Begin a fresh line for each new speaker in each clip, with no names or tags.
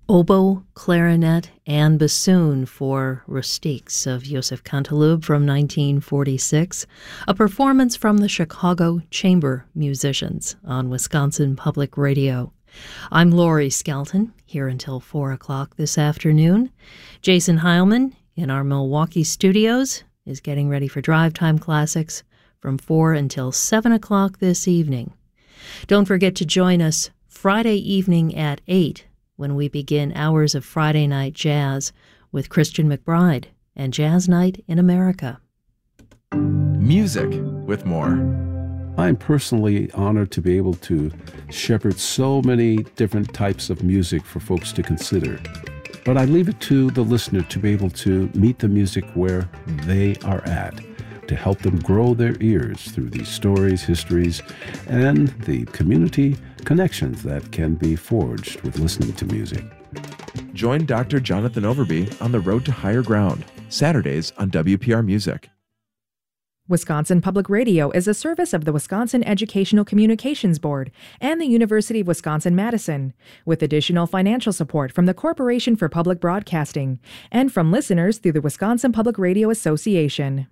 Oboe, clarinet, and bassoon for Rustiques of Joseph Canteloube from 1946, a performance from the Chicago Chamber Musicians on Wisconsin Public Radio. I'm Lori Skelton, here until 4 o'clock this afternoon. Jason Heilman in our Milwaukee studios is getting ready for Drive Time Classics from 4 until 7 o'clock this evening. Don't forget to join us Friday evening at 8 when we begin hours of Friday Night Jazz with Christian McBride and Jazz Night in America.
Music with more.
I'm personally honored to be able to shepherd so many different types of music for folks to consider. But I leave it to the listener to be able to meet the music where they are at, to help them grow their ears through these stories, histories, and the community connections that can be forged with listening to music.
Join Dr. Jonathan Overby on the Road to Higher Ground, Saturdays on WPR Music.
Wisconsin Public Radio is a service of the Wisconsin Educational Communications Board and the University of Wisconsin-Madison, with additional financial support from the Corporation for Public Broadcasting and from listeners through the Wisconsin Public Radio Association.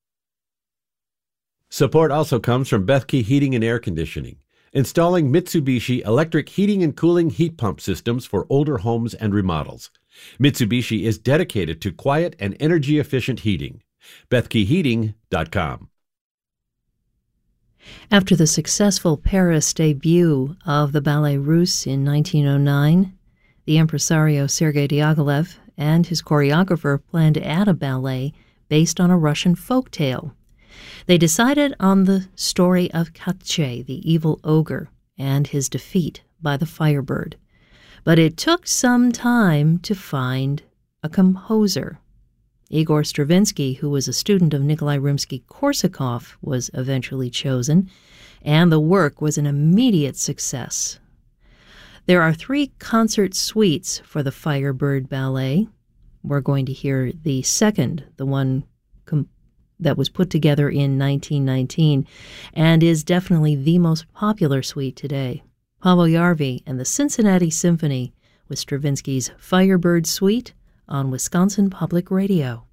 Support also comes from Bethke Heating and Air Conditioning, installing Mitsubishi electric heating and cooling heat pump systems for older homes and remodels. Mitsubishi is dedicated to quiet and energy-efficient heating. BethkeHeating.com.
After the successful Paris debut of the Ballet Russe in 1909, the impresario Sergei Diaghilev and his choreographer planned to add a ballet based on a Russian folk tale. They decided on the story of Katche, the evil ogre, and his defeat by the Firebird. But it took some time to find a composer. Igor Stravinsky, who was a student of Nikolai Rimsky-Korsakov, was eventually chosen, and the work was an immediate success. There are 3 concert suites for the Firebird Ballet. We're going to hear the second, the one that was put together in 1919, and is definitely the most popular suite today. Pavel Yarvi and the Cincinnati Symphony with Stravinsky's Firebird Suite on Wisconsin Public Radio.